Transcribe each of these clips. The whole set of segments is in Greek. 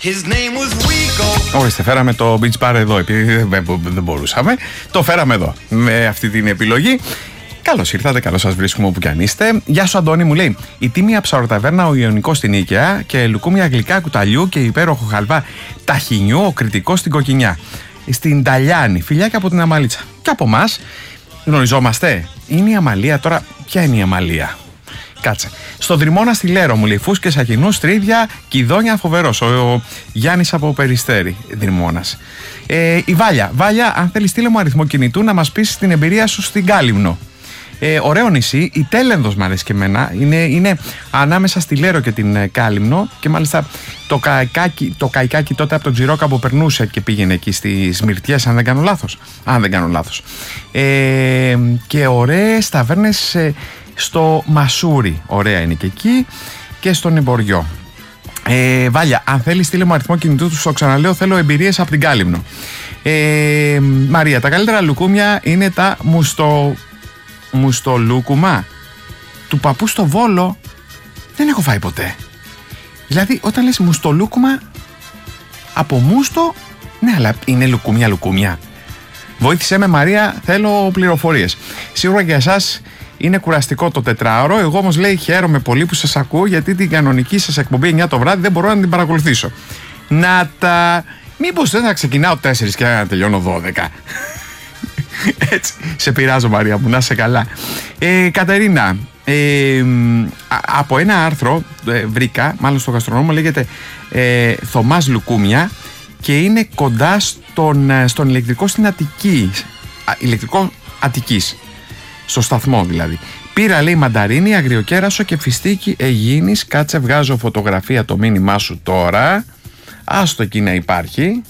Ορίστε, φέραμε το Beach Bar εδώ, επειδή δεν μπορούσαμε. Το φέραμε εδώ, με αυτή την επιλογή. Καλώς ήρθατε, καλώς σας βρίσκουμε όπου κι αν είστε. Γεια σου, Αντώνη, μου λέει. Η τίμια ψαροταβέρνα Ο Ιωνικός στην Νίκαια και λουκούμια γλυκά κουταλιού και υπέροχο χαλβά ταχινιού, ο Κρητικός στην Κοκκινιά. Στην Ταλιάνη, φιλιάκια από την Αμαλίτσα. Και από εμάς, γνωριζόμαστε. Είναι η Αμαλία τώρα, ποια είναι η Αμαλία? Κάτσε. Στο Δρυμώνα στη Λέρο μου λέει φούσκες, αχινούς, τρίδια, κιδόνια, φοβερός. Ο Γιάννης από Περιστέρι, Δρυμώνας. Η Βάλια, αν θέλεις στείλε μου αριθμό κινητού να μας πεις την εμπειρία σου στην Κάλυμνο. Ωραίο νησί, η Τέλενδος μου αρέσει και εμένα. Είναι ανάμεσα στη Λέρο και την Κάλυμνο και μάλιστα το Καϊκάκι τότε από τον Ξηρόκαμπο περνούσε και πήγαινε εκεί στις Μυρτιές, αν δεν κάνω λάθος. Και ωραίες ταβέρνες στο Μασούρι, ωραία είναι και εκεί, και στον Εμποριό. Βάλια, αν θέλεις στείλε μου αριθμό κινητού του, στο ξαναλέω, θέλω εμπειρίες από την Κάλυμνο. Μαρία, τα καλύτερα λουκούμια είναι τα μουστολούκουμα του παππού στο Βόλο. Δεν έχω φάει ποτέ. Δηλαδή όταν λες μουστολούκουμα από μούστο, ναι, αλλά είναι λουκούμια. Βοήθησέ με, Μαρία, θέλω πληροφορίες. Σίγουρα για εσάς είναι κουραστικό το τετράωρο. Εγώ όμως, λέει, χαίρομαι πολύ που σας ακούω, γιατί την κανονική σας εκπομπή 9 το βράδυ δεν μπορώ να την παρακολουθήσω. Μήπως δεν θα ξεκινάω 4 και να τελειώνω 12? Έτσι, σε πειράζω, Μαρία μου, να είσαι καλά. Κατερίνα, από ένα άρθρο βρήκα, μάλλον στο Γαστρονόμο, λέγεται Θωμάς Λουκούμια και είναι κοντά στον ηλεκτρικό στην Αττική. Ηλεκτρικό Αττικής, στο σταθμό δηλαδή. Πήρα, λέει, μανταρίνι, αγριοκέρασο και φιστίκι Αιγίνης. Κάτσε, βγάζω φωτογραφία, το μήνυμά σου τώρα. Άστο εκεί να υπάρχει.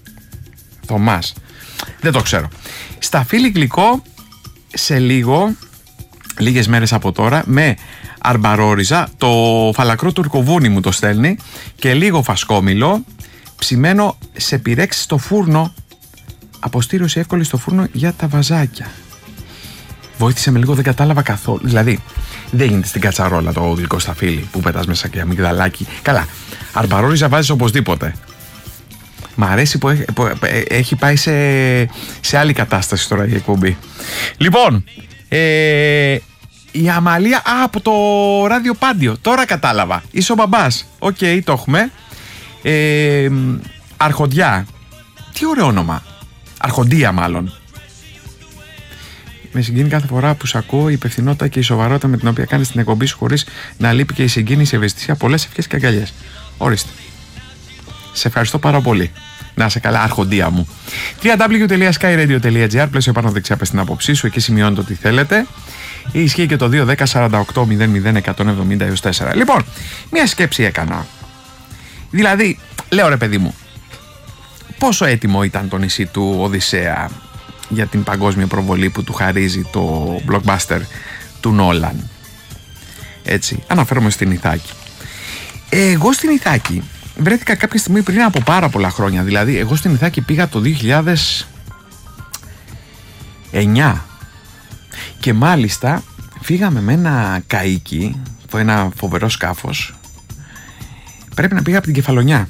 Θωμάς, δεν το ξέρω. Στα Φίλη Γλυκό σε λίγες μέρες από τώρα, με αρμπαρόριζα, το φαλακρό τουρκοβούνι μου το στέλνει, και λίγο φασκόμηλο ψημένο σε πυρέξι στο φούρνο. Αποστήρωση εύκολη στο φούρνο για τα βαζάκια. Βοήθησε με λίγο, δεν κατάλαβα καθόλου. Δηλαδή, δεν γίνεται στην κατσαρόλα το γλυκό στα Φίλη που πετάς μέσα και αμυγδαλάκι. Καλά, αρμπαρόριζα βάζεις οπωσδήποτε. Μ' αρέσει που έχει πάει σε άλλη κατάσταση τώρα η εκπομπή. Λοιπόν, η Αμαλία, από το ράδιο Πάντιο, τώρα κατάλαβα. Είσαι ο μπαμπάς. Οκ, το έχουμε. Αρχοντιά. Τι ωραίο όνομα. Αρχοντία μάλλον. Με συγκίνει κάθε φορά που σ' ακούω η υπευθυνότητα και η σοβαρότητα με την οποία κάνεις την εκπομπή σου, χωρίς να λείπει και η συγκίνηση, η ευαισθησία. Πολλές ευχές και αγκαλιές. Ορίστε. Σε ευχαριστώ πάρα πολύ. Να είσαι καλά, Αρχοντία μου. www.skyradio.gr, πλαίσιο πάνω δεξιά, πες την άποψή σου, εκεί σημειώνετε ό,τι θέλετε. Ισχύει και το 210-48-00-170-4. Λοιπόν, μια σκέψη έκανα. Δηλαδή, λέω, ρε παιδί μου, πόσο έτοιμο ήταν το νησί του Οδυσσέα για την παγκόσμια προβολή που του χαρίζει το blockbuster του Νόλαν? Έτσι, αναφέρομαι στην Ιθάκη. Εγώ στην Ιθάκη βρέθηκα κάποια στιγμή πριν από πάρα πολλά χρόνια. Δηλαδή, εγώ στην Ιθάκη πήγα το 2009 και μάλιστα φύγαμε με ένα καΐκι, ένα φοβερό σκάφος. Πρέπει να πήγα από την Κεφαλονιά.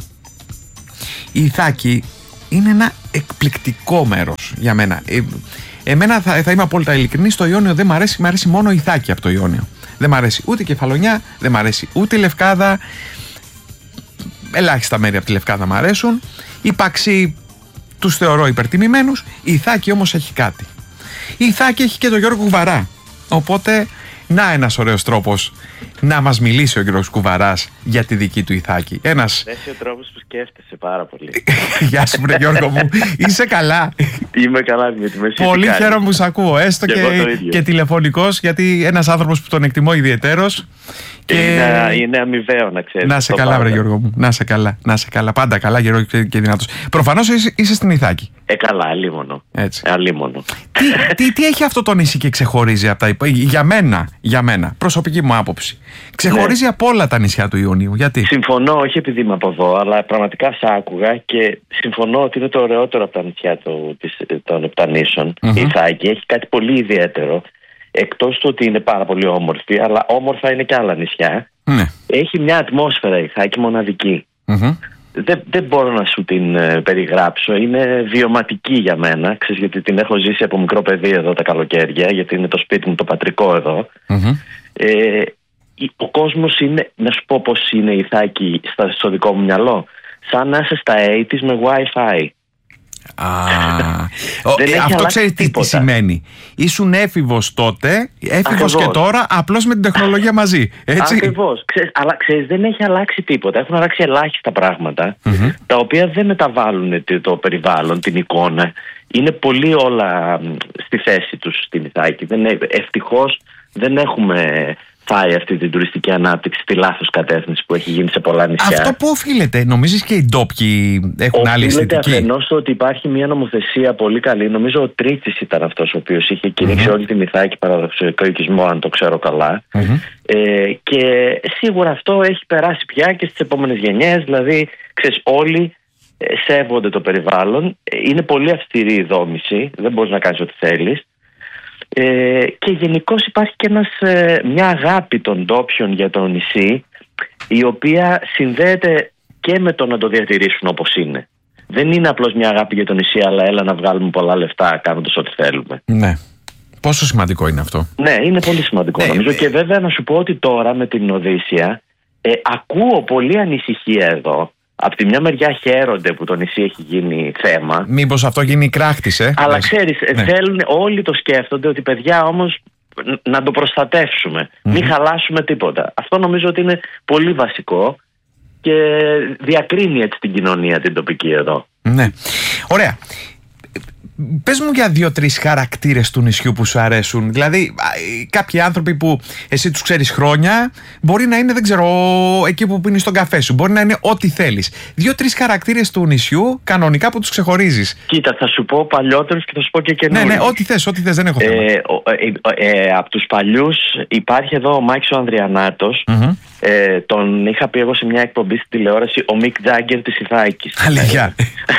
Η Ιθάκη είναι ένα εκπληκτικό μέρος για μένα. Εμένα θα είμαι απόλυτα ειλικρινής, το Ιόνιο δεν μ' αρέσει, μ' αρέσει μόνο η Ιθάκη από το Ιόνιο. Δεν μ' αρέσει ούτε η Κεφαλονιά, δεν μ' αρέσει ούτε η Λευκάδα. Ελάχιστα μέρη από τη Λευκάδα μ' αρέσουν. Οι Παξί τους θεωρώ υπερτιμημένους. Η Ιθάκη όμως έχει κάτι. Η Ιθάκη έχει και τον Γιώργο Κουβαρά. Οπότε, να ένας ωραίος τρόπος να μας μιλήσει ο Γιώργος Κουβαράς για τη δική του Ιθάκη. Ένας... Έχει ο τρόπος που σκέφτεσαι πάρα πολύ. Γεια σου, βρε Γιώργο μου. Είσαι καλά? Είμαι καλά, Δημήτρη. Πολύ χαίρομαι που σ' ακούω. Έστω και τηλεφωνικός, γιατί ένας άνθρωπος που τον εκτιμώ ιδιαιτέρως. Είναι αμοιβαίο, να ξέρεις. Να σε καλά, βρε Γιώργο μου. Να σε καλά. Να σε καλά. Πάντα καλά, γερό και δυνατός. Προφανώς είσαι στην Ιθάκη. Καλά, αλίμονο. Αλίμονο. Τι έχει αυτό το νησί και ξεχωρίζει από τα υπόλοιπα? Για μένα, προσωπική μου άποψη. Ξεχωρίζει από όλα τα νησιά του Ιωνίου. Γιατί? Συμφωνώ, όχι επειδή είμαι από εδώ, αλλά πραγματικά σ' άκουγα και συμφωνώ ότι είναι το ωραιότερο από τα νησιά των Επτανήσων. Η Ιθάκη έχει κάτι πολύ ιδιαίτερο. Εκτός του ότι είναι πάρα πολύ όμορφη, αλλά όμορφα είναι και άλλα νησιά. Ναι. Έχει μια ατμόσφαιρα η Ιθάκη μοναδική. δεν μπορώ να σου την περιγράψω. Είναι βιωματική για μένα. Ξέρεις, γιατί την έχω ζήσει από μικρό παιδί εδώ τα καλοκαίρια, γιατί είναι το σπίτι μου το πατρικό εδώ. Ο κόσμος είναι, να σου πω πώς είναι η Ιθάκη στο δικό μου μυαλό, σαν να είσαι στα 80's με Wi-Fi. Αυτό ξέρεις τι σημαίνει. Ήσουν έφηβος τότε, έφηβος και τώρα, απλώς με την τεχνολογία μαζί. Ακριβώς. Αλλά ξέρεις, δεν έχει αλλάξει τίποτα. Έχουν αλλάξει ελάχιστα πράγματα, τα οποία δεν μεταβάλλουν το περιβάλλον, την εικόνα. Είναι πολύ όλα στη θέση τους στην Ιθάκη. Ευτυχώς δεν έχουμε φάει αυτή την τουριστική ανάπτυξη στη λάθος κατεύθυνση που έχει γίνει σε πολλά νησιά. Αυτό που οφείλεται, νομίζεις και οι ντόπιοι έχουν άλλη αισθητική? Οφείλεται αφενός ότι υπάρχει μια νομοθεσία πολύ καλή. Νομίζω ο Τρίτσης ήταν αυτός ο οποίος είχε κηρύξει όλη την Ιθάκη παραδοσιακό οικισμό, αν το ξέρω καλά. Και σίγουρα αυτό έχει περάσει πια και στις επόμενες γενιές. Δηλαδή, ξέρεις, όλοι σέβονται το περιβάλλον. Είναι πολύ αυστηρή η δόμηση. Δεν μπορείς να κάνεις ό,τι θέλεις. Και γενικώς υπάρχει και μια αγάπη των ντόπιων για το νησί, η οποία συνδέεται και με το να το διατηρήσουν όπως είναι. Δεν είναι απλώς μια αγάπη για το νησί, αλλά έλα να βγάλουμε πολλά λεφτά κάνοντας ό,τι θέλουμε. Ναι. Πόσο σημαντικό είναι αυτό? Ναι, είναι πολύ σημαντικό νομίζω. Και βέβαια να σου πω ότι τώρα με την Οδύσσια ακούω πολλή ανησυχία εδώ. Από τη μια μεριά χαίρονται που το νησί έχει γίνει θέμα. Μήπως αυτό γίνει κράχτης, Αλλά ξέρεις, θέλουν, όλοι το σκέφτονται ότι παιδιά όμως να το προστατεύσουμε. Μην χαλάσουμε τίποτα. Αυτό νομίζω ότι είναι πολύ βασικό και διακρίνει έτσι την κοινωνία την τοπική εδώ. Ναι. Ωραία. Πες μου για 2-3 χαρακτήρες του νησιού που σου αρέσουν. Δηλαδή, κάποιοι άνθρωποι που εσύ τους ξέρεις χρόνια, μπορεί να είναι, δεν ξέρω, εκεί που πίνεις τον καφέ σου. Μπορεί να είναι ό,τι θέλεις. 2-3 χαρακτήρες του νησιού, κανονικά, που τους ξεχωρίζεις. Κοίτα, θα σου πω παλιότερους και θα σου πω και καινούριους. Ναι, ό,τι θες, δεν έχω θέμα. Από τους παλιούς υπάρχει εδώ ο Μάκης ο Ανδριανάτος. Τον είχα πει εγώ σε μια εκπομπή στην τηλεόραση, ο Μικ Τζάγκερ της Ιθάκης. Αλήθεια?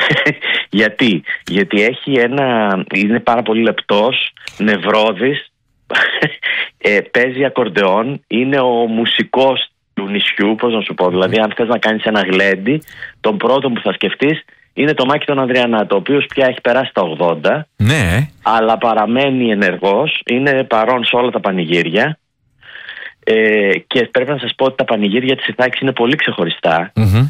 Γιατί είναι πάρα πολύ λεπτός, νευρώδης, παίζει ακορντεόν, είναι ο μουσικός του νησιού, πώς να σου πω. Δηλαδή, αν θες να κάνεις ένα γλέντι, τον πρώτο που θα σκεφτείς είναι το Μάκη τον Ανδριανάτο, ο οποίος πια έχει περάσει τα 80, ναι, αλλά παραμένει ενεργός, είναι παρόν σε όλα τα πανηγύρια. Και πρέπει να σας πω ότι τα πανηγύρια της Ιθάκης είναι πολύ ξεχωριστά.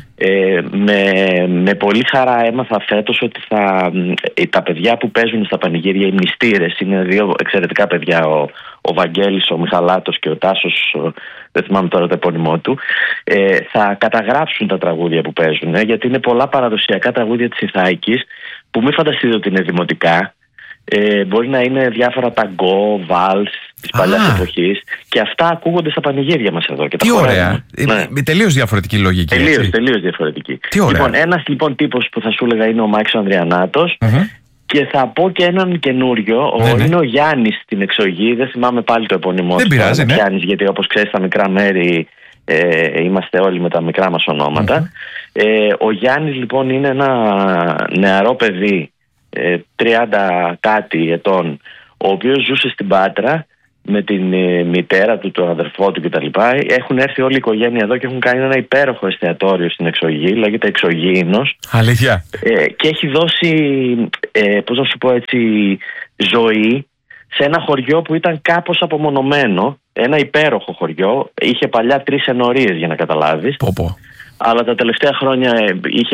Με πολύ χαρά έμαθα φέτος ότι τα παιδιά που παίζουν στα πανηγύρια, οι μνηστήρες, είναι δύο εξαιρετικά παιδιά, ο Βαγγέλης, ο Μιχαλάτος και ο Τάσος, δεν θυμάμαι τώρα το επώνυμό του, θα καταγράψουν τα τραγούδια που παίζουν, γιατί είναι πολλά παραδοσιακά τραγούδια της Ιθάκης που μην φανταστείτε ότι είναι δημοτικά. Μπορεί να είναι διάφορα ταγκό, βάλς της παλιάς εποχής, και αυτά ακούγονται στα πανηγύρια μας εδώ. Και τι ωραία. Με τελείως διαφορετική λογική. Τελείως διαφορετική. Τι ωραία. Ένας τύπος που θα σου έλεγα είναι ο Μάκης ο Ανδριανάτος. Και θα πω και έναν καινούριο. Είναι ο Γιάννης στην Εξογή. Δεν θυμάμαι πάλι το επώνυμό. Δεν πειράζει, Γιάννης, γιατί όπως ξέρεις στα μικρά μέρη είμαστε όλοι με τα μικρά μας ονόματα. Ο Γιάννης λοιπόν είναι ένα νεαρό παιδί 30 κάτι ετών, ο οποίος ζούσε στην Πάτρα με την μητέρα του, τον αδερφό του κτλ. Έχουν έρθει όλη η οικογένεια εδώ και έχουν κάνει ένα υπέροχο εστιατόριο στην Εξογή, λέγεται Εξογήινος. Αλήθεια? Και έχει δώσει, πώς να σου πω έτσι, ζωή σε ένα χωριό που ήταν κάπως απομονωμένο. Ένα υπέροχο χωριό. Είχε παλιά 3 ενορίες, για να καταλάβεις. Πω. Αλλά τα τελευταία χρόνια είχε